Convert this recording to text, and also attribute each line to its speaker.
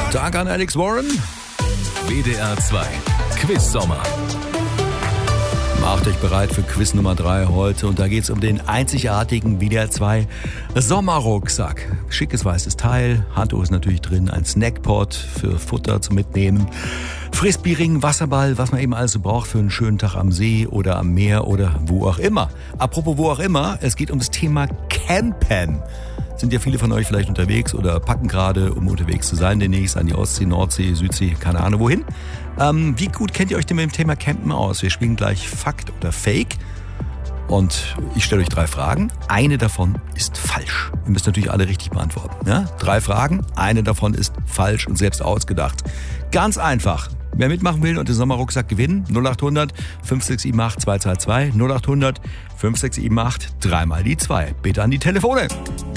Speaker 1: Dank an Alex Warren.
Speaker 2: WDR 2 Quiz Sommer.
Speaker 1: Macht euch bereit für Quiz Nummer 3 heute und da geht es um den einzigartigen WDR 2 Sommerrucksack. Schickes weißes Teil, Handtuch ist natürlich drin, ein Snackpot für Futter zum Mitnehmen, Frisbee-Ring, Wasserball, was man eben alles so braucht für einen schönen Tag am See oder am Meer oder wo auch immer. Apropos wo auch immer, es geht um das Thema Campen. Sind ja viele von euch vielleicht unterwegs oder packen gerade, um unterwegs zu sein, demnächst an die Ostsee, Nordsee, Südsee, keine Ahnung wohin. Wie gut kennt ihr euch denn mit dem Thema Campen aus? Wir spielen gleich Fakt oder Fake. Und ich stelle euch 3 Fragen. Eine davon ist falsch. Ihr müsst natürlich alle richtig beantworten. Ja? 3 Fragen, eine davon ist falsch und selbst ausgedacht. Ganz einfach. Wer mitmachen will und den Sommerrucksack gewinnen, 0800 5678 222, 0800 5678 3 mal die 2. Bitte an die Telefone.